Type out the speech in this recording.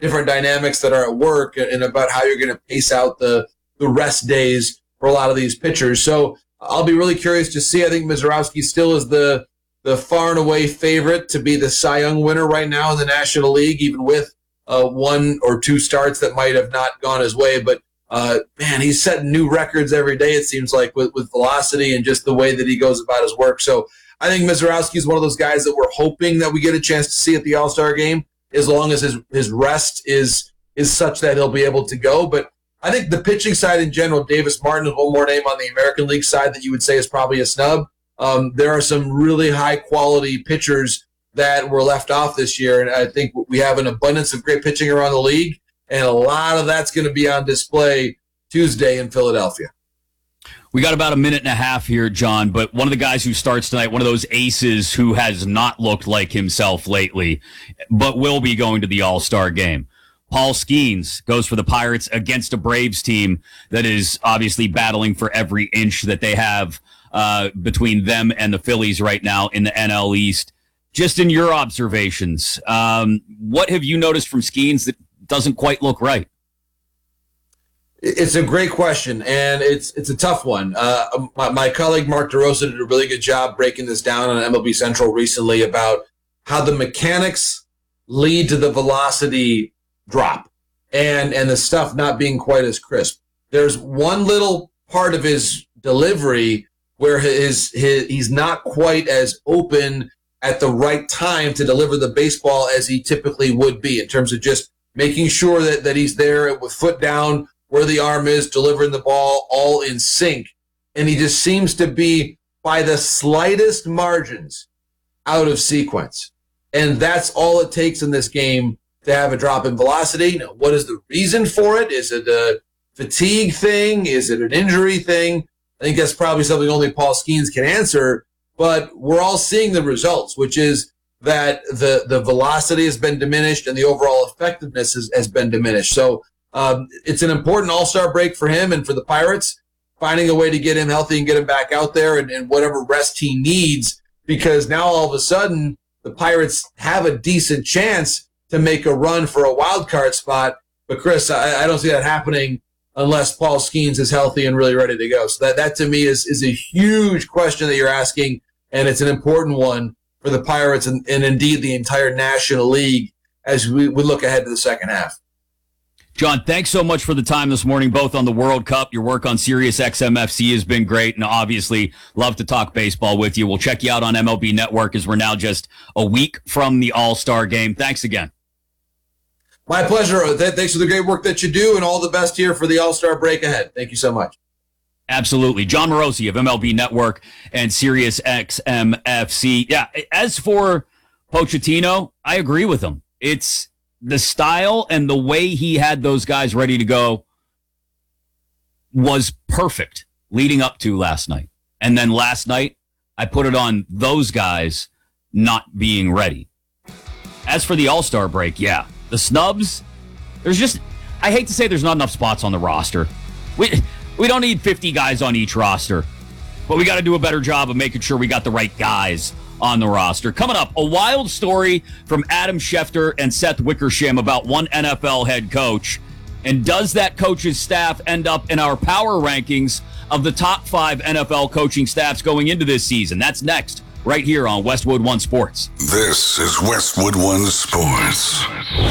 different dynamics that are at work and about how you're going to pace out the rest days for a lot of these pitchers. So I'll be really curious to see. I think Mazeroski still is the far and away favorite to be the Cy Young winner right now in the National League, even with one or two starts that might have not gone his way. But, man, he's setting new records every day, it seems like, with velocity and just the way that he goes about his work. So I think Mazeroski is one of those guys that we're hoping that we get a chance to see at the All-Star game, as long as his rest is such that he'll be able to go. But I think the pitching side in general, Davis Martin is one more name on the American League side that you would say is probably a snub. There are some really high-quality pitchers that were left off this year, and I think we have an abundance of great pitching around the league, and a lot of that's going to be on display Tuesday in Philadelphia. We got about a minute and a half here, John, but one of the guys who starts tonight, one of those aces who has not looked like himself lately, but will be going to the All-Star game. Paul Skeens goes for the Pirates against a Braves team that is obviously battling for every inch that they have between them and the Phillies right now in the NL East. Just in your observations, what have you noticed from Skeens that doesn't quite look right? It's a great question, and it's a tough one. My colleague Mark DeRosa did a really good job breaking this down on MLB Central recently about how the mechanics lead to the velocity drop and the stuff not being quite as crisp. There's one little part of his delivery where he's not quite as open at the right time to deliver the baseball as he typically would be, in terms of just making sure that he's there with foot down, where the arm is, delivering the ball, all in sync. And he just seems to be, by the slightest margins, out of sequence. And that's all it takes in this game to have a drop in velocity. Now, what is the reason for it? Is it a fatigue thing? Is it an injury thing? I think that's probably something only Paul Skeens can answer. But we're all seeing the results, which is that the velocity has been diminished and the overall effectiveness has been diminished. So it's an important all-star break for him and for the Pirates, finding a way to get him healthy and get him back out there and whatever rest he needs, because now all of a sudden the Pirates have a decent chance to make a run for a wild card spot. But, Chris, I don't see that happening unless Paul Skeens is healthy and really ready to go. So that to me is a huge question that you're asking, and it's an important one for the Pirates and indeed the entire National League as we look ahead to the second half. John, thanks so much for the time this morning, both on the World Cup. Your work on Sirius XMFC has been great, and obviously love to talk baseball with you. We'll check you out on MLB Network as we're now just a week from the All-Star game. Thanks again. My pleasure. Thanks for the great work that you do, and all the best here for the All-Star break ahead. Thank you so much. Absolutely. John Morosi of MLB Network and Sirius XMFC. Yeah, as for Pochettino, I agree with him. It's the style and the way he had those guys ready to go was perfect leading up to last night. And then last night, I put it on those guys not being ready. As for the All-Star break, yeah, the snubs, I hate to say there's not enough spots on the roster. We don't need 50 guys on each roster, but we got to do a better job of making sure we got the right guys on the roster. Coming up, a wild story from Adam Schefter and Seth Wickersham about one NFL head coach. And does that coach's staff end up in our power rankings of the top 5 NFL coaching staffs going into this season? That's next, right here on Westwood One Sports. This is Westwood One Sports.